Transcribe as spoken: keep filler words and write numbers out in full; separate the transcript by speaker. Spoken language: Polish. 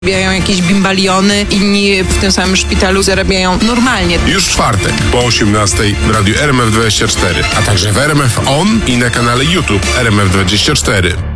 Speaker 1: zarabiają jakieś bimbaliony, inni w tym samym szpitalu zarabiają normalnie.
Speaker 2: Już w czwartek po osiemnastej w radiu R M F dwadzieścia cztery, a także w R M F On i na kanale YouTube R M F dwadzieścia cztery.